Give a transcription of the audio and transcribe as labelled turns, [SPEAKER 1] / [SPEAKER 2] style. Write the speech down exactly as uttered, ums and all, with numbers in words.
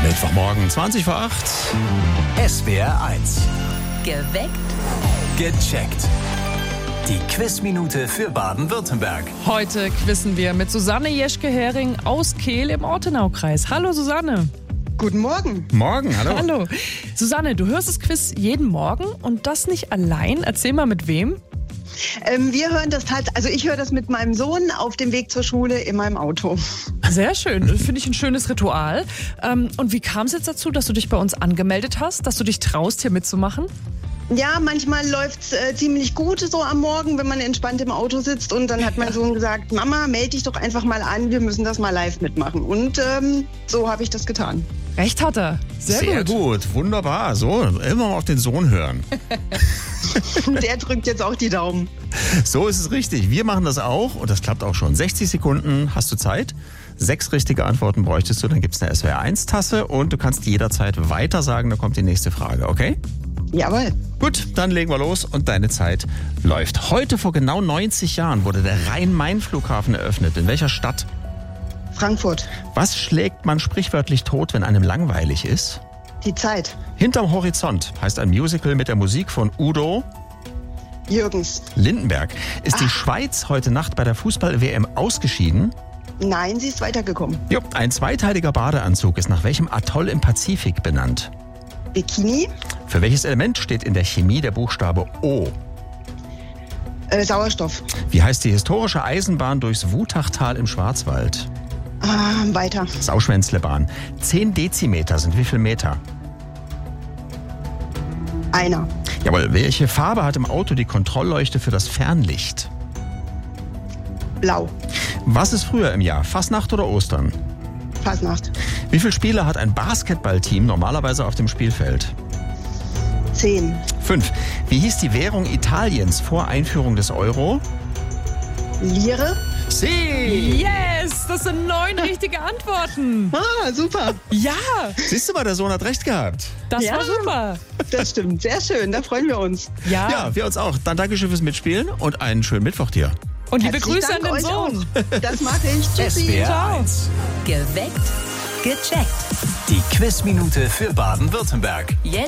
[SPEAKER 1] Mittwochmorgen, zwanzig vor acht.
[SPEAKER 2] S W R eins.
[SPEAKER 3] Geweckt.
[SPEAKER 2] Gecheckt. Die Quizminute für Baden-Württemberg.
[SPEAKER 4] Heute quizzen wir mit Susanne Jeschke-Hering aus Kehl im Ortenaukreis. Hallo Susanne.
[SPEAKER 5] Guten Morgen.
[SPEAKER 1] Morgen, hallo.
[SPEAKER 4] Hallo. Susanne, du hörst das Quiz jeden Morgen und das nicht allein. Erzähl mal mit wem?
[SPEAKER 5] Ähm, wir hören das halt, also ich höre das mit meinem Sohn auf dem Weg zur Schule in meinem Auto.
[SPEAKER 4] Sehr schön. Finde ich ein schönes Ritual. Ähm, und wie kam es jetzt dazu, dass du dich bei uns angemeldet hast, dass du dich traust, hier mitzumachen?
[SPEAKER 5] Ja, manchmal läuft's äh, ziemlich gut so am Morgen, wenn man entspannt im Auto sitzt. Und dann hat mein Sohn gesagt, Mama, melde dich doch einfach mal an, wir müssen das mal live mitmachen. Und ähm, so habe ich das getan.
[SPEAKER 4] Recht hat er. Sehr,
[SPEAKER 1] Sehr gut. gut, wunderbar. So, immer mal auf den Sohn hören.
[SPEAKER 5] Der drückt jetzt auch die Daumen.
[SPEAKER 1] So ist es richtig. Wir machen das auch und das klappt auch schon. sechzig Sekunden hast du Zeit. Sechs richtige Antworten bräuchtest du, dann gibt es eine S W R eins Tasse und du kannst jederzeit weiter sagen, da kommt die nächste Frage, okay?
[SPEAKER 5] Jawohl.
[SPEAKER 1] Gut, dann legen wir los und deine Zeit läuft. Heute vor genau neunzig Jahren wurde der Rhein-Main-Flughafen eröffnet. In welcher Stadt?
[SPEAKER 5] Frankfurt.
[SPEAKER 1] Was schlägt man sprichwörtlich tot, wenn einem langweilig ist?
[SPEAKER 5] Die Zeit.
[SPEAKER 1] Hinterm Horizont heißt ein Musical mit der Musik von Udo
[SPEAKER 5] Jürgens.
[SPEAKER 1] Lindenberg. Ist die Schweiz heute Nacht bei der Fußball-W M ausgeschieden?
[SPEAKER 5] Nein, sie ist weitergekommen.
[SPEAKER 1] Jo, ein zweiteiliger Badeanzug ist nach welchem Atoll im Pazifik benannt?
[SPEAKER 5] Bikini.
[SPEAKER 1] Für welches Element steht in der Chemie der Buchstabe O?
[SPEAKER 5] Äh, Sauerstoff.
[SPEAKER 1] Wie heißt die historische Eisenbahn durchs Wutachtal im Schwarzwald?
[SPEAKER 5] Ah, weiter.
[SPEAKER 1] Sauschwänzlebahn. Zehn Dezimeter sind wie viel Meter?
[SPEAKER 5] Einer.
[SPEAKER 1] Jawohl, welche Farbe hat im Auto die Kontrollleuchte für das Fernlicht?
[SPEAKER 5] Blau.
[SPEAKER 1] Was ist früher im Jahr, Fastnacht oder Ostern?
[SPEAKER 5] Fasnacht.
[SPEAKER 1] Wie viele Spieler hat ein Basketballteam normalerweise auf dem Spielfeld?
[SPEAKER 5] Zehn.
[SPEAKER 1] Fünf. Wie hieß die Währung Italiens vor Einführung des Euro?
[SPEAKER 5] Lire.
[SPEAKER 1] Sie!
[SPEAKER 4] Yes, das sind neun richtige Antworten.
[SPEAKER 5] Ah, super.
[SPEAKER 4] Ja,
[SPEAKER 1] Siehst du mal, der Sohn hat recht gehabt.
[SPEAKER 4] das
[SPEAKER 5] Ja.
[SPEAKER 4] war super.
[SPEAKER 5] Das stimmt. Sehr schön. Da freuen wir uns.
[SPEAKER 4] Ja,
[SPEAKER 1] Ja, wir uns auch. Dann Dankeschön fürs Mitspielen und einen schönen Mittwoch dir.
[SPEAKER 4] und liebe
[SPEAKER 5] Herzlichen
[SPEAKER 4] Grüße an
[SPEAKER 5] Dank
[SPEAKER 4] den
[SPEAKER 5] euch
[SPEAKER 4] Sohn.
[SPEAKER 5] auch. Das mache ich.
[SPEAKER 2] S W
[SPEAKER 5] Tschüssi.
[SPEAKER 2] R
[SPEAKER 4] Ciao.
[SPEAKER 2] eins.
[SPEAKER 3] Geweckt. Gecheckt.
[SPEAKER 2] Die Quizminute für Baden-Württemberg.
[SPEAKER 3] Jetzt